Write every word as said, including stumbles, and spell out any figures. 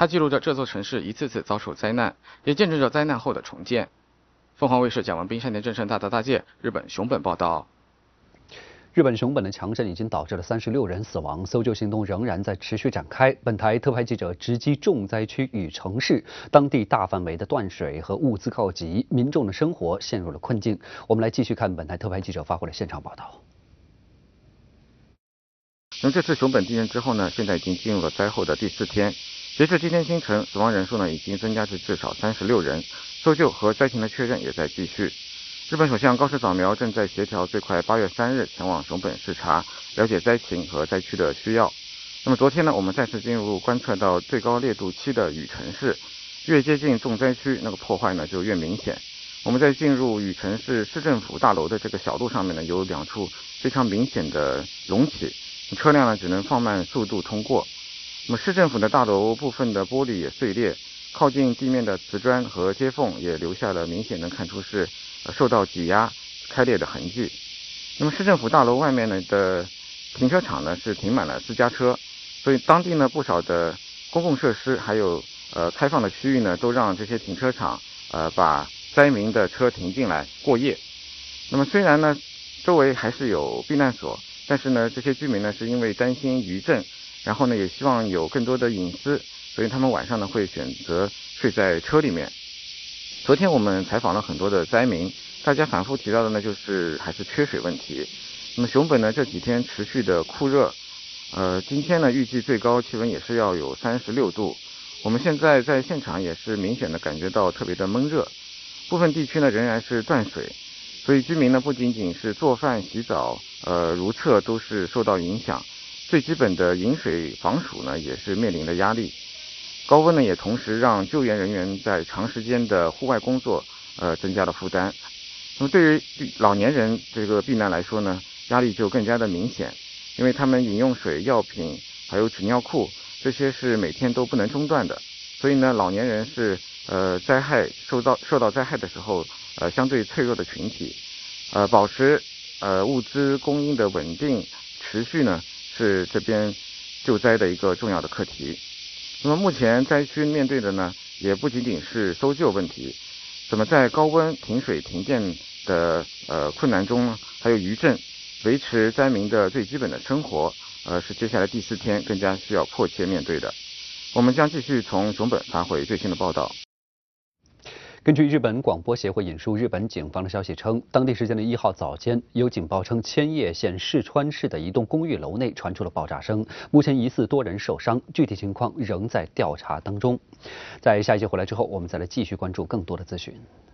它记录着这座城市一次次遭受灾难，也见证着灾难后的重建。凤凰卫视蒋文斌、山田正胜、大泽大介，日本熊本报道。 日本熊本的强震已经导致了三十六人死亡，搜救行动仍然在持续展开。本台特派记者直击重灾区与城市，当地大范围的断水和物资告急，民众的生活陷入了困境。我们来继续看本台特派记者发回的现场报道。 那么这次熊本地震之后呢，现在已经进入了灾后的第四天。截至今天清晨，死亡人数呢已经增加至至少三十六人，搜救和灾情的确认也在继续。日本首相高市早苗正在协调最快八月三日前往熊本视察，了解灾情和灾区的需要。那么昨天呢，我们再次进入观测到最高烈度七的雨城市，越接近重灾区，那个破坏呢就越明显。我们在进入雨城市市政府大楼的这个小路上面呢，有两处非常明显的隆起，车辆呢只能放慢速度通过。那么市政府的大楼部分的玻璃也碎裂，靠近地面的瓷砖和接缝也留下了明显能看出是受到挤压开裂的痕迹。那么市政府大楼外面呢的停车场呢是停满了私家车，所以当地呢不少的公共设施还有呃开放的区域呢都让这些停车场呃把灾民的车停进来过夜。那么虽然呢周围还是有避难所，但是呢这些居民呢是因为担心余震，然后呢也希望有更多的隐私，所以他们晚上呢会选择睡在车里面。昨天我们采访了很多的灾民，大家反复提到的呢就是还是缺水问题。那么熊本呢这几天持续的酷热，呃今天呢预计最高气温也是要有三十六度。我们现在在现场也是明显的感觉到特别的闷热，部分地区呢仍然是断水，所以居民呢不仅仅是做饭洗澡呃如厕都是受到影响，最基本的饮水防暑呢也是面临的压力。高温呢也同时让救援人员在长时间的户外工作呃增加了负担。那么对于老年人这个避难来说呢，压力就更加的明显，因为他们饮用水、药品还有纸尿裤这些是每天都不能中断的，所以呢老年人是呃灾害受到受到灾害的时候呃相对脆弱的群体，呃保持呃物资供应的稳定持续呢是这边救灾的一个重要的课题。那么目前灾区面对的呢也不仅仅是搜救问题，怎么在高温停水停电的呃困难中呢，还有余震维持灾民的最基本的生活，呃是接下来第四天更加需要迫切面对的。我们将继续从熊本发回最新的报道。 根据日本广播协会引述日本警方的消息称，当地时间的一号早间，有警报称千叶县市川市的一栋公寓楼内传出了爆炸声，目前疑似多人受伤，具体情况仍在调查当中。在下一节回来之后，我们再来继续关注更多的资讯。